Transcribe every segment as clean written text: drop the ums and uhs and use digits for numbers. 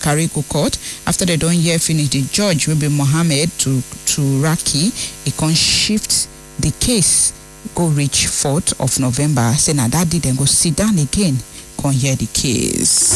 carry go court. After they don't hear finish, the judge will be Mohammed to Raki. He can shift the case, go reach 4th of November. Say now that did then go sit down again, can hear the case.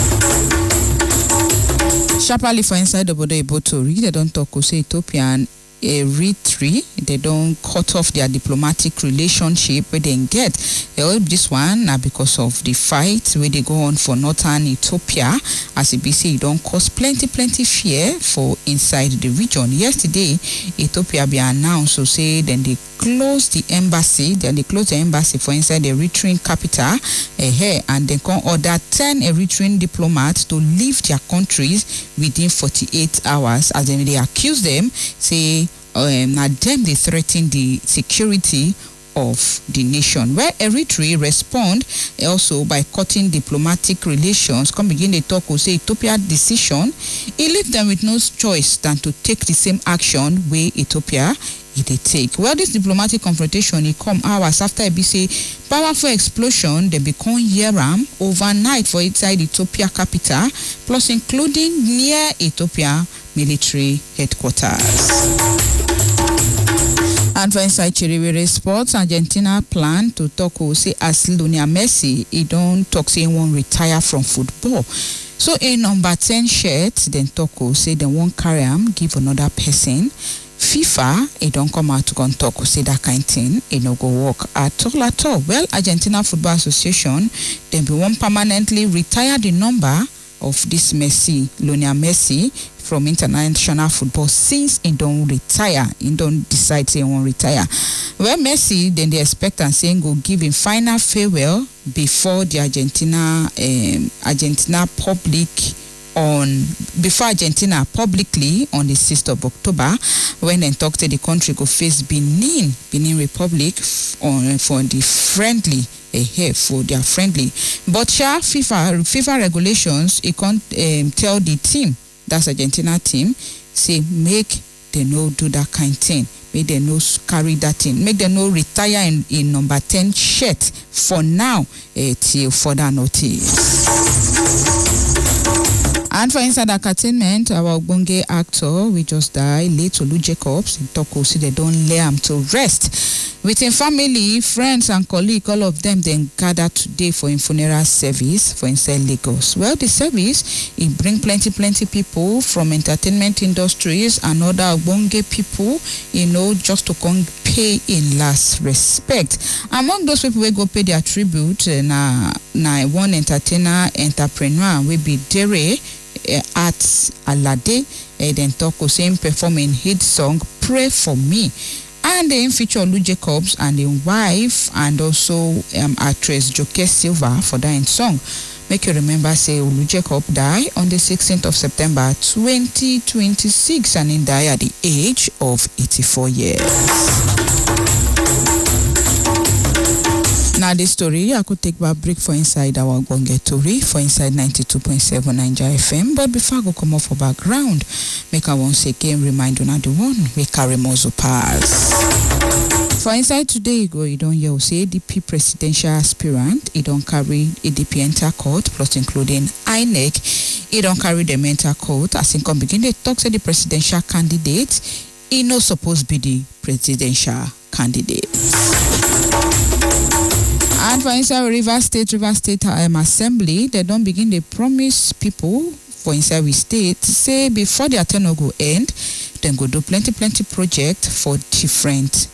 Sharply for inside the border Ebotori, they don't talk say Ethiopian Eritrea, they don't cut off their diplomatic relationship where they get. This one now because of the fight where they go on for northern Ethiopia, as it don't cause plenty fear for inside the region. Yesterday, Ethiopia be announced to say then they close the embassy, for inside the Eritrean capital, and they can order 10 Eritrean diplomats to leave their countries within 48 hours, as they accuse them, say, now them they threaten the security of the nation. Where Eritrea respond also by cutting diplomatic relations, come begin they talk or say Ethiopia decision, it leave them with no choice than to take the same action where Ethiopia they take. Well, this diplomatic confrontation it come hours after ABC powerful explosion they become Yeram overnight for inside Ethiopia capital, plus including near Ethiopia military headquarters. And for inside Chiriwere Sports, Argentina plan to talk say as Lionel Messi, he don't talk say he won't retire from football. So a number 10 shirt, then talk say they won't carry him, give another person. FIFA, it don't come out to go talk say that kind of thing, it no go work at all. Well, Argentina Football Association, then we won't permanently retire the number of this Lionel Messi, from international football since he don't retire. He don't decide say he won't retire. Well, Messi, then they expect and saying go give him final farewell before the Argentina publicly on the 6th of October, when they talk to the country go face Benin Republic for the friendly. For their friendly, but FIFA regulations, it can't tell the team, that's Argentina team, say make they no do that kind of thing, make they no carry that thing, make they no retire in number 10 shirt for now till further notice. And for inside entertainment, our Ogbonge actor we just died, late Olu Jacobs, in Toko, see they don't lay him to rest. With him family, friends and colleagues, all of them then gather today for him funeral service for inside Lagos. Well, the service, it bring plenty people from entertainment industries and other Ogbonge people, just to come pay in last respect. Among those people we go pay their tribute, na one entrepreneur will be Dere at Alade, then talk same performing hit song Pray For Me. And then feature Olu Jacobs and his wife and also actress Joke Silva for that song. Make you remember say Olu Jacob died on the 16th of September 2026 and he died at the age of 84 years. Now this story, I could take a break for inside our Gonge Tori for inside 92.7 Nigeria FM. But before I go come off for background, make I once again remind you now the one we carry Mozo pass. For inside today, you don't hear say ADP presidential aspirant, he don't carry ADP enter court, plus including INEC, he don't carry the mental court. As in come begin they talk to the presidential candidate, he no supposed be the presidential candidate. And for inside River State Assembly, they don't begin they promise people for inside we state say before their tenure go end, then go do plenty project for different